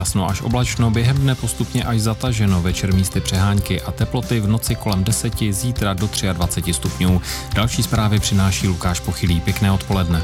Jasno až oblačno, během dne postupně až zataženo, večer místy přehánky a teploty v noci kolem 10, zítra do 23 stupňů. Další zprávy přináší Lukáš Pochylý. Pěkné odpoledne.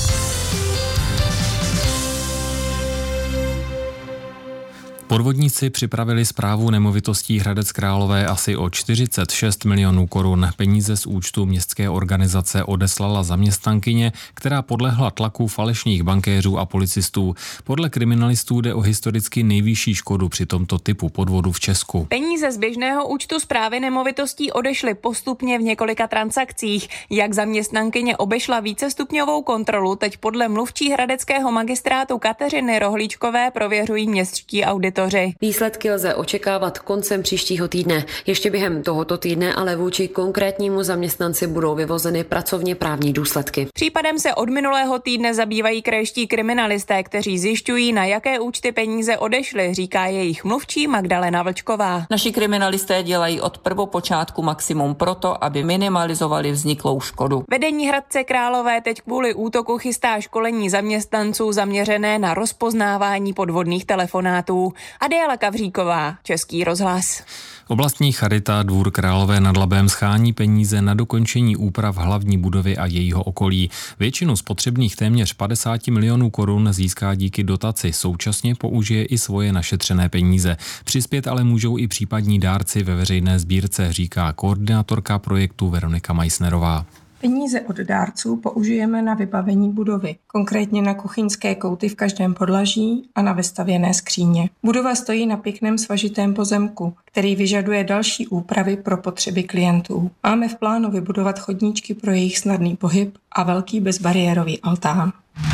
Podvodníci připravili správu nemovitostí Hradec Králové asi o 46 milionů korun. Peníze z účtu městské organizace odeslala zaměstnankyně, která podlehla tlaku falešných bankéřů a policistů. Podle kriminalistů jde o historicky nejvyšší škodu při tomto typu podvodu v Česku. Peníze z běžného účtu správy nemovitostí odešly postupně v několika transakcích. Jak zaměstnankyně obešla vícestupňovou kontrolu, teď podle mluvčí hradeckého magistrátu Kateřiny Rohlíčkové prověřují městští auditoři. Výsledky lze očekávat koncem příštího týdne. Ještě během tohoto týdne ale vůči konkrétnímu zaměstnanci budou vyvozeny pracovně právní důsledky. Případem se od minulého týdne zabývají krajští kriminalisté, kteří zjišťují, na jaké účty peníze odešly, říká jejich mluvčí Magdalena Vlčková. Naši kriminalisté dělají od prvopočátku maximum proto, aby minimalizovali vzniklou škodu. Vedení Hradce Králové teď kvůli útoku chystá školení zaměstnanců zaměřené na rozpoznávání podvodných telefonátů. Adéla Kavříková, Český rozhlas. Oblastní charita Dvůr Králové nad Labem schání peníze na dokončení úprav hlavní budovy a jejího okolí. Většinu spotřebných téměř 50 milionů korun získá díky dotaci. Současně použije i svoje našetřené peníze. Přispět ale můžou i případní dárci ve veřejné sbírce, říká koordinátorka projektu Veronika Meissnerová. Peníze od dárců použijeme na vybavení budovy, konkrétně na kuchyňské kouty v každém podlaží a na vestavěné skříně. Budova stojí na pěkném svažitém pozemku, který vyžaduje další úpravy pro potřeby klientů. Máme v plánu vybudovat chodníčky pro jejich snadný pohyb a velký bezbariérový altán.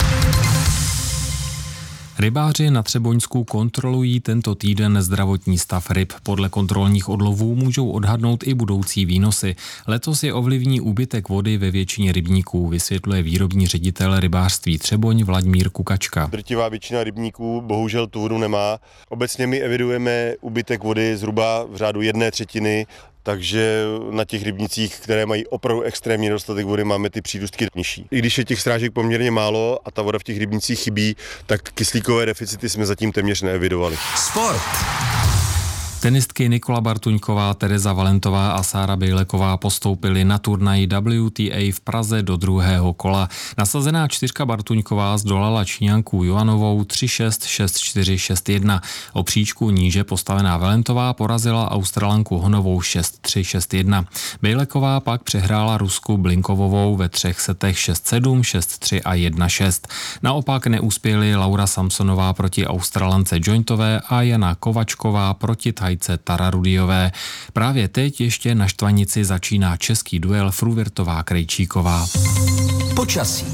Rybáři na Třeboňsku kontrolují tento týden zdravotní stav ryb. Podle kontrolních odlovů můžou odhadnout i budoucí výnosy. Letos je ovlivní úbytek vody ve většině rybníků, vysvětluje výrobní ředitel rybářství Třeboň Vladimír Kukačka. Drtivá většina rybníků bohužel tu vodu nemá. Obecně my evidujeme úbytek vody zhruba v řádu 1/3. Takže na těch rybnicích, které mají opravdu extrémní nedostatek vody, máme ty přírůstky nižší. I když je těch srážek poměrně málo a ta voda v těch rybnicích chybí, tak kyslíkové deficity jsme zatím téměř neevidovali. Sport. Tenistky Nikola Bartuňková, Tereza Valentová a Sára Bejleková postoupily na turnaj WTA v Praze do druhého kola. Nasazená čtyřka Bartuňková zdolala Číňanku Joanovou 3-6, 6-4, 6-1. O příčku níže postavená Valentová porazila Australanku Honovou 6-3, 6-1. Bejleková pak přehrála Rusku Blinkovovou ve 3 setech 6-7, 6-3 a 1-6. Naopak neuspěly Laura Samsonová proti Australance Jointové a Jana Kovačková proti Thajce Tara Rudiové. Právě teď ještě na Štvanici začíná český duel Fruvirtová-Krejčíková. Počasí.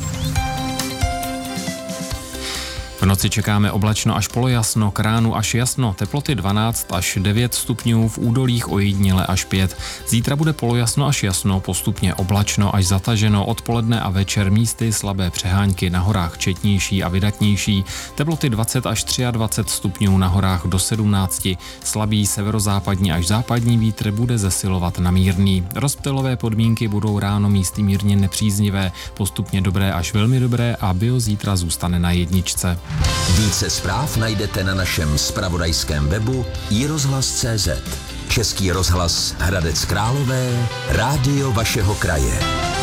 V noci čekáme oblačno až polojasno, k ránu až jasno, teploty 12 až 9 stupňů, v údolích ojediněle až 5. Zítra bude polojasno až jasno, postupně oblačno až zataženo, odpoledne a večer místy slabé přehánky, na horách četnější a vydatnější, teploty 20 až 23 stupňů, na horách do 17. Slabý severozápadní až západní vítr bude zesilovat na mírný. Rozptylové podmínky budou ráno místy mírně nepříznivé, postupně dobré až velmi dobré a bio zítra zůstane na jedničce. Více zpráv najdete na našem zpravodajském webu iRozhlas.cz. Český rozhlas Hradec Králové, rádio vašeho kraje.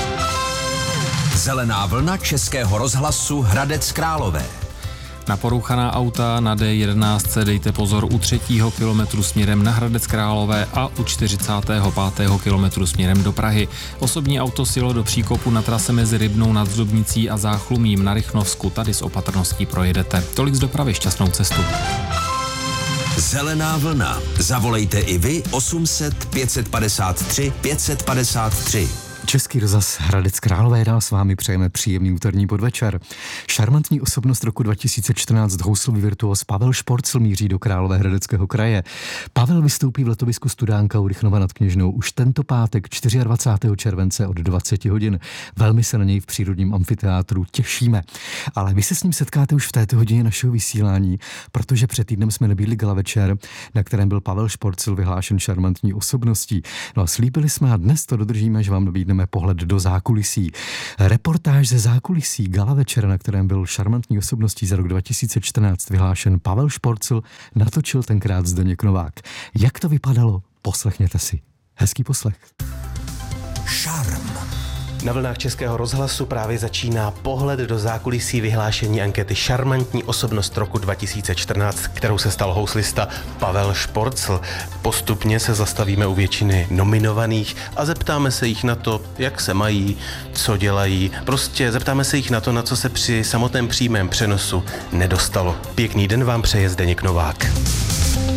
Zelená vlna Českého rozhlasu Hradec Králové. Na porouchaná auta na D11 dejte pozor u 3. kilometru směrem na Hradec Králové a u 45. kilometru směrem do Prahy. Osobní auto sjelo do příkopu na trase mezi Rybnou nad Zdobnicí a Záchlumím na Rychnovsku. Tady s opatrností projedete. Tolik z dopravy, šťastnou cestu. Zelená vlna. Zavolejte i vy 800 553 553. Český rozhlas Hradec Králové dál s vámi přejeme příjemný úterní podvečer. Šarmantní osobnost roku 2014 houslový virtuos Pavel Šporcl míří do Královéhradeckého kraje. Pavel vystoupí v letovisku Studánka u Rychnova nad Kněžnou už tento pátek 24. července od 20 hodin. Velmi se na něj v přírodním amfiteátru těšíme. Ale vy se s ním setkáte už v této hodině našeho vysílání, protože před týdnem jsme nabídli gala večer, na kterém byl Pavel Šporcl vyhlášen šarmantní osobností. No a slíbili jsme a dnes to dodržíme, že vám nabídneme dostaneme pohled do zákulisí. Reportáž ze zákulisí gala večera, na kterém byl šarmantní osobností za rok 2014 vyhlášen Pavel Šporcl, natočil tenkrát Zdeněk Novák. Jak to vypadalo? Poslechněte si. Hezký poslech. Šarm. Na vlnách Českého rozhlasu právě začíná pohled do zákulisí vyhlášení ankety Šarmantní osobnost roku 2014, kterou se stal houslista Pavel Šporcl. Postupně se zastavíme u většiny nominovaných a zeptáme se jich na to, jak se mají, co dělají. Prostě zeptáme se jich na to, na co se při samotném přímém přenosu nedostalo. Pěkný den vám přeje Zdeněk Novák.